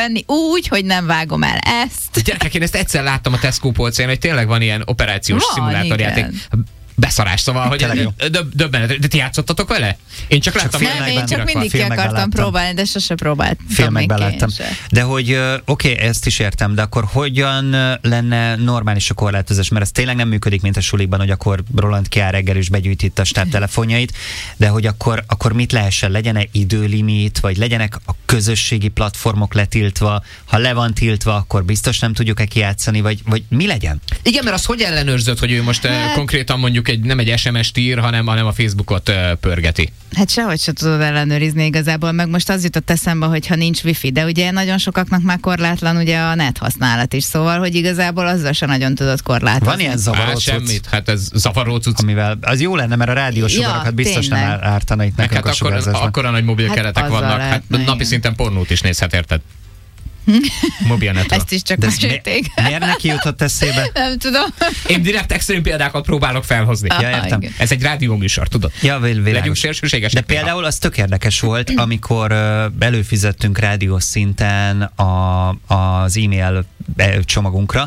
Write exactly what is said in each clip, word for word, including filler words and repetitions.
észrevenni úgy, hogy nem vágom el ezt. Gyerekek, én ezt egyszer láttam a Tesco polcén, hogy tényleg van ilyen operációs szimulátorjáték. Beszarás, szóval, hogy döb, döbbenet. De ti játszottatok vele? Én csak, csak láttam. Nem, én csak mindig ki akartam láttam. próbálni, de sose próbáltam. Filmekben láttam. De hogy oké, okay, ezt is értem, de akkor hogyan lenne normális a korlátozás? Mert ez tényleg nem működik, mint a sulikban, hogy akkor Roland kiáll reggel és begyűjti itt a stáb telefonjait, de hogy akkor, akkor mit lehessen? Legyen-e időlimit, vagy legyenek a közösségi platformok letiltva? Ha le van tiltva, akkor biztos nem tudjuk-e kijátszani, vagy, vagy mi legyen? Igen, mert az hogy ellenőrzött, hogy ő most hát, konkrétan mondjuk egy, nem egy es em es-t ír, hanem, hanem a Facebookot uh, pörgeti. Hát sehogy se tudod ellenőrizni igazából, meg most az jutott eszembe, hogy ha nincs wifi, de ugye nagyon sokaknak már korlátlan ugye a net használat is, szóval, hogy igazából azzal se nagyon tudod korlátozni. Van ilyen zavaró cucc? Semmit, hát ez zavaró cucc. Amivel, az jó lenne, mert a rádiósugarakat ja, biztos tényleg nem ártana itt nekünk hát a sugárzásban. Akkora nagy mobilkeretek hát vannak, hát napi igen. szinten pornót is nézhet, érted? Mobilnetről. Ezt is csak mesélték. Mi, miért neki jutott eszébe? Nem tudom. Én direkt extrém példákat próbálok felhozni. Ja, értem. Igen. Ez egy rádióműsor, tudod? Ja, világos. Legyünk sérülőségesek. De például az tök érdekes volt, amikor uh, előfizettünk rádiós szinten a, az e-mail csomagunkra,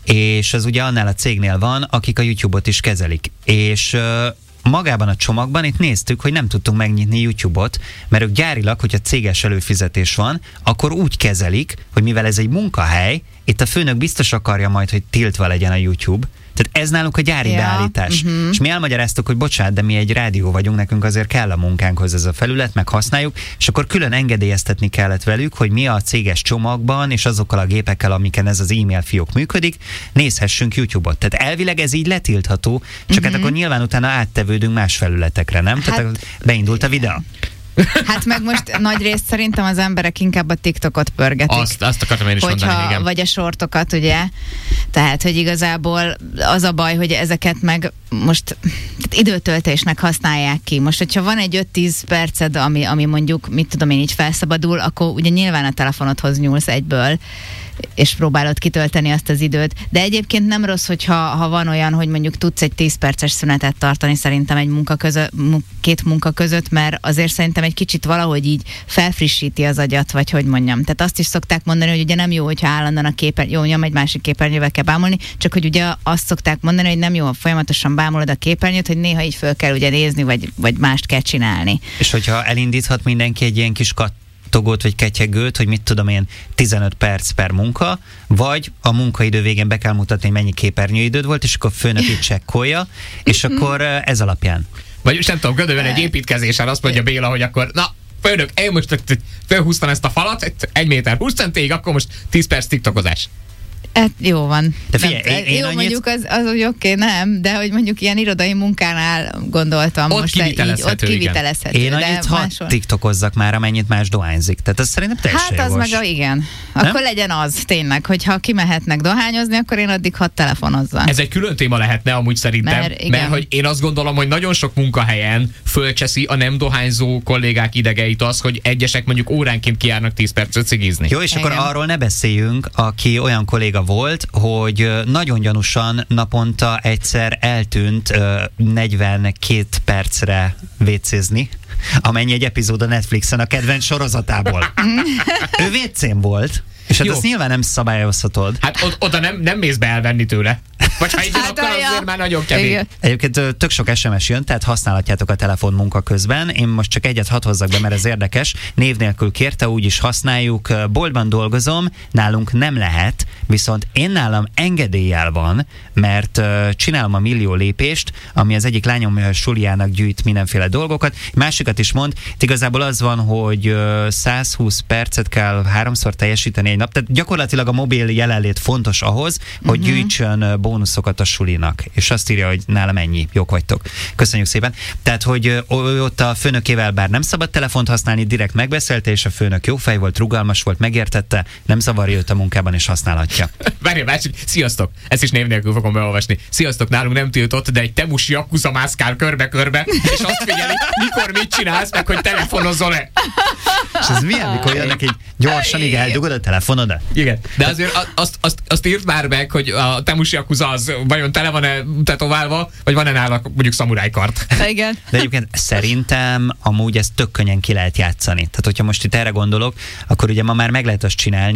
és az ugye annál a cégnél van, akik a YouTube-ot is kezelik. És uh, magában a csomagban itt néztük, hogy nem tudtunk megnyitni YouTube-ot, mert ők gyárilag, hogyha céges előfizetés van, akkor úgy kezelik, hogy mivel ez egy munkahely, itt a főnök biztos akarja majd, hogy tiltva legyen a YouTube. Tehát ez náluk a gyári ja, beállítás. Uh-huh. És mi elmagyaráztuk, hogy bocsánat, de mi egy rádió vagyunk, nekünk azért kell a munkánkhoz ez a felület, meg használjuk, és akkor külön engedélyeztetni kellett velük, hogy mi a céges csomagban, és azokkal a gépekkel, amiken ez az e-mail fiók működik, nézhessünk YouTube-ot. Tehát elvileg ez így letiltható, csak uh-huh. hát akkor nyilván utána áttevődünk más felületekre, nem? Hát, tehát beindult a videó. Hát meg most nagy részt szerintem az emberek inkább a TikTokot pörgetik. Azt, azt akartam én is hogyha, mondani, igen. Vagy a sortokat, ugye? Tehát, hogy igazából az a baj, hogy ezeket meg most időtöltésnek használják ki. Most, hogyha van egy öt-tíz perced, ami, ami mondjuk, mit tudom én, így felszabadul, akkor ugye nyilván a telefonodhoz nyúlsz egyből, és próbálod kitölteni azt az időt. De egyébként nem rossz, hogyha ha van olyan, hogy mondjuk tudsz egy tíz perces szünetet tartani szerintem egy munka között, két munka között, mert azért szerintem egy kicsit valahogy így felfrissíti az agyat, vagy hogy mondjam. Tehát azt is szokták mondani, hogy ugye nem jó, hogyha állandóan a képen, jó, nyom egy másik képernyővel kell bámulni, csak hogy ugye azt szokták mondani, hogy nem jó, folyamatosan bámulod a képernyőt, hogy néha így föl kell ugye nézni, vagy, vagy mást kell csinálni. És hogyha elindíthat mindenki egy ilyen kis kat togót vagy ketyegőt, hogy mit tudom én, tizenöt perc per munka, vagy a munkaidő végén be kell mutatni, hogy mennyi képernyőidőd volt, és akkor főnök így csekkolja, és akkor ez alapján. Vagy most nem tudom, Gödőben egy építkezésen azt mondja Béla, hogy akkor na, főnök, én most felhúztam ezt a falat, egy méter húsz centig, akkor most tíz perc tiktokozás. Hát jó van. De figyelj, nem, én, én jó, annyit... mondjuk az, az úgy oké, okay, nem, de hogy mondjuk ilyen irodai munkánál gondoltam ott most kivitelezhető, így, ott kivitelezhető. Én annyit ha máshol... tiktokozzak már, amennyit más dohányzik. Tehát az szerintem teljesen Hát az jogos. meg a, igen. Akkor nem? Legyen az tényleg, hogyha kimehetnek dohányozni, akkor én addig hadd telefonozzak. Ez egy külön téma lehetne amúgy szerintem, mert, mert hogy én azt gondolom, hogy nagyon sok munkahelyen fölcseszi a nem dohányzó kollégák idegeit az, hogy egyesek mondjuk óránként kijárnak tíz percet cigizni. Jó, és igen. akkor arról ne beszéljünk, aki olyan kolléga volt, hogy nagyon gyanúsan naponta egyszer eltűnt uh, negyvenkét percre vécézni, amennyi egy epizód a Netflixen a kedvenc sorozatából. Ő vécén volt, és hát azt nyilván nem szabályozhatod. Hát o- oda nem, nem mész be elvenni tőle. Vagy ha így hát akkor olyan. Azért már nagyon kevés. Igen. Egyébként tök sok es em es jön, tehát használhatjátok a telefon munka közben. Én most csak egyet hadd hozzak be, mert ez érdekes. Név nélkül kérte, úgyis használjuk. Boltban dolgozom, nálunk nem lehet, viszont én nálam engedéllyel van, mert uh, csinálom a millió lépést, ami az egyik lányom suliának gyűjt mindenféle dolgokat. Másikat is mond, itt igazából az van, hogy uh, százhúsz percet kell háromszor teljesíteni egy nap, tehát gyakorlatilag a mobil jelenlét fontos ahhoz, hogy uh-huh. gyűjtsön bónuszokat a sulinak, és azt írja, hogy nálam ennyi, jók vagytok. Köszönjük szépen. Tehát, hogy ott a főnökével bár nem szabad telefont használni, direkt megbeszélte, és a főnök jó fej volt, rugalmas volt, megértette, nem zavarja őt a munkában, és használhatja. Várj, várj, sziasztok! Ezt is név nélkül fogom beolvasni. Sziasztok, nálunk nem tiltott, de egy temusi yakuza mászkál körbe-körbe, és azt figyeli, mikor mit csinálsz, meg hogy telefonozol-e. És ez milyen, mikor jönnek így gyorsan, így eldugod a telefonodat? Igen, de azért azt, azt, azt írt már meg, hogy a temusi yakuza az vajon tele van-e tetoválva, vagy van-e nála mondjuk szamurájkart. Igen. De egyébként szerintem amúgy ezt tök könnyen ki lehet játszani. Tehát, hogyha most itt erre gondolok, akkor ugye ma már meg lehet azt csinálni,